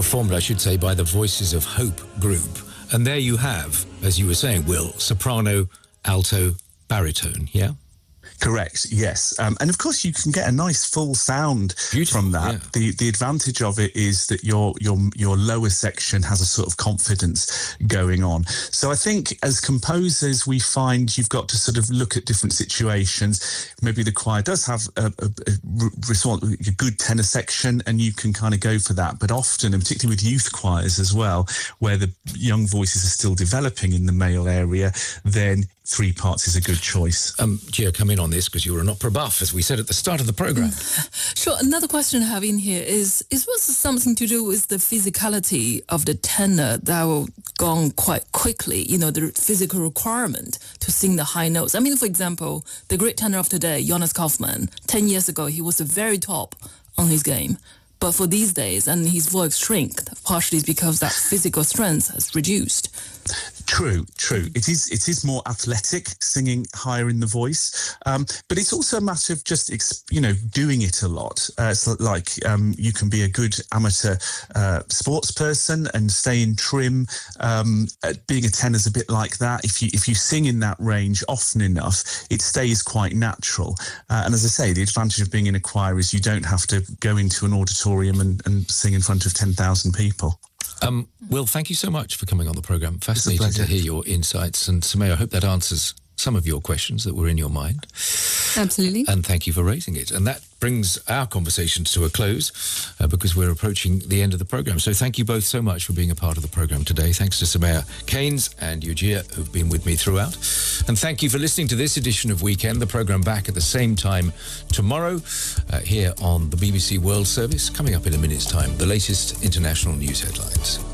performed, I should say, by the Voices of Hope group. And there you have, as you were saying, Will, soprano, alto, baritone, yeah? Correct, yes. And of course, you can get a nice full sound from that. Yeah. The advantage of it is that your lower section has a sort of confidence going on. So I think as composers, we find you've got to sort of look at different situations. Maybe the choir does have a good tenor section, and you can kind of go for that. But often, and particularly with youth choirs as well, where the young voices are still developing in the male area, then 3 parts is a good choice. Gia, come in on this because you're an opera buff, as we said at the start of the programme. Sure. Another question I have in here is was something to do with the physicality of the tenor that will go on quite quickly, the physical requirement to sing the high notes? I mean, for example, the great tenor of today, Jonas Kaufmann, 10 years ago, he was the very top on his game. But for these days, and his voice shrinked, partially because that physical strength has reduced. True. It is more athletic, singing higher in the voice, but it's also a matter of just doing it a lot. It's like you can be a good amateur sports person and stay in trim. Being a tenor is a bit like that. If you sing in that range often enough, it stays quite natural. And as I say, the advantage of being in a choir is you don't have to go into an auditorium and sing in front of 10,000 people. Will, thank you so much for coming on the programme. Fascinating to hear your insights. And Soumaya, I hope that answers some of your questions that were in your mind. Absolutely. And thank you for raising it. And that brings our conversations to a close because we're approaching the end of the programme. So thank you both so much for being a part of the programme today. Thanks to Soumaya Keynes and Eugia, who've been with me throughout. And thank you for listening to this edition of Weekend, the programme back at the same time tomorrow here on the BBC World Service. Coming up in a minute's time, the latest international news headlines.